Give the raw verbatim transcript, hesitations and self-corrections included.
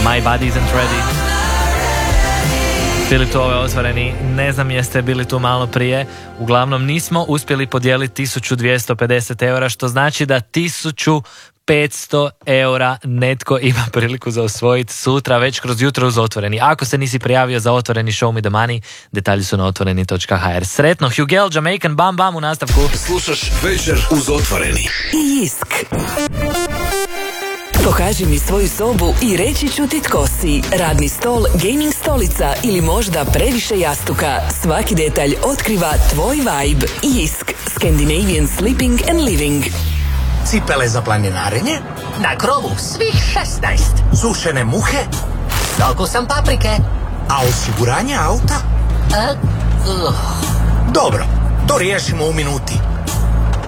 My Body Isn't Ready. Bili tu ove otvoreni, ne znam jeste bili tu malo prije. Uglavnom nismo uspjeli podijeliti tisuću dvjesto pedeset eura, što znači da tisuću petsto eura netko ima priliku za osvojiti sutra već kroz jutro uz Otvoreni. Ako se nisi prijavio za Otvoreni Show Me The Money, detalji su na otvoreni točka ha er. Sretno, Hugel, Jamaican, Bam Bam u nastavku. Slušaš Večer uz Otvoreni. I Jisk. Pokaži mi svoju sobu i reći ću ti tko si. Radni stol, gaming stolica ili možda previše jastuka. Svaki detalj otkriva tvoj vibe. Jisk. Scandinavian Sleeping and Living. Cipele za planinarenje? Na krovu svih šesnaest. Sušene muhe? S okusom paprike. A osiguranje auta? A, uh. Dobro, to riješimo u minuti.